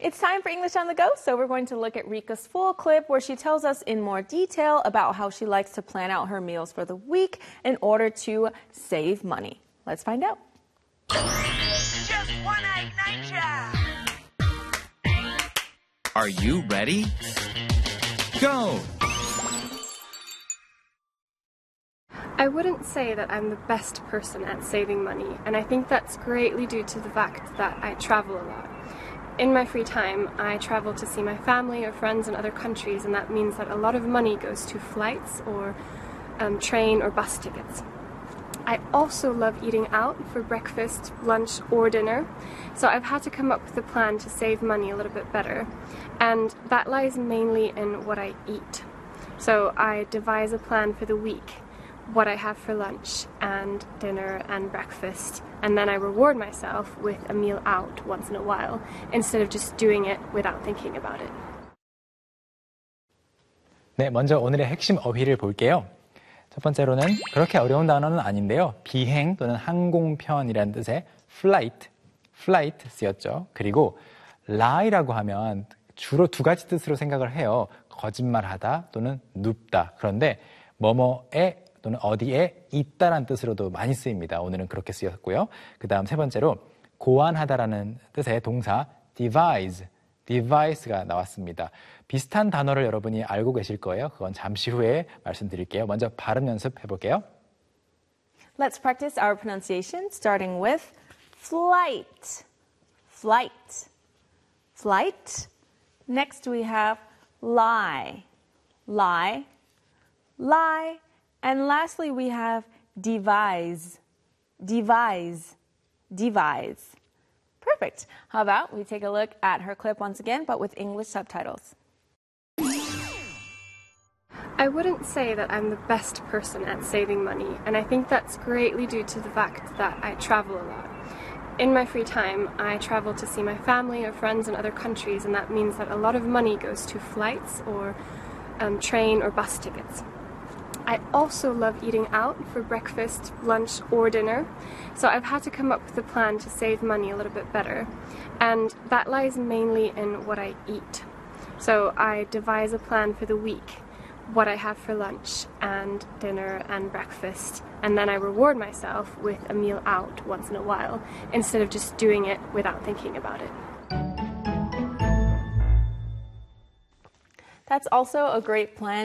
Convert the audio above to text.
It's time for English on the Go, so we're going to look at Rika's full clip where she tells us in more detail about how she likes to plan out her meals for the week in order to save money. Let's find out. Just one egg nature. Are you ready? Go! I wouldn't say that I'm the best person at saving money, and I think that's greatly due to the fact that I travel a lot. In my free time, I travel to see my family or friends in other countries, and that means that a lot of money goes to flights or train or bus tickets. I also love eating out for breakfast, lunch, or dinner, so I've had to come up with a plan to save money a little bit better, and that lies mainly in what I eat. So I devise a plan for the week, what I have for lunch and dinner and breakfast, and then I reward myself with a meal out once in a while instead of just doing it without thinking about it. 네, 먼저 오늘의 핵심 어휘를 볼게요. 첫 번째로는 그렇게 어려운 단어는 아닌데요. 비행 또는 항공편이라는 뜻의 flight 쓰였죠. 그리고 lie라고 하면 주로 두 가지 뜻으로 생각을 해요. 거짓말하다 또는 눕다. 그런데 뭐뭐에 또는 어디에 있다라는 뜻으로도 많이 쓰입니다. 오늘은 그렇게 쓰였고요. 그 다음 세 번째로 고안하다라는 뜻의 동사 device가 나왔습니다. 비슷한 단어를 여러분이 알고 계실 거예요. 그건 잠시 후에 말씀드릴게요. 먼저 발음 연습해 볼게요. Let's practice our pronunciation starting with flight. Next we have lie. And lastly, we have devise. Perfect. How about we take a look at her clip once again, but with English subtitles. I wouldn't say that I'm the best person at saving money, and I think that's greatly due to the fact that I travel a lot. In my free time, I travel to see my family or friends in other countries, and that means that a lot of money goes to flights or train or bus tickets. I also love eating out for breakfast, lunch, or dinner, so I've had to come up with a plan to save money a little bit better, and that lies mainly in what I eat. So I devise a plan for the week, what I have for lunch and dinner and breakfast, and then I reward myself with a meal out once in a while instead of just doing it without thinking about it. That's also a great plan